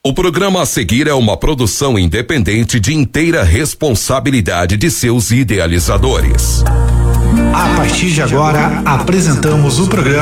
O programa a seguir é uma produção independente de inteira responsabilidade de seus idealizadores. A partir de agora, apresentamos o programa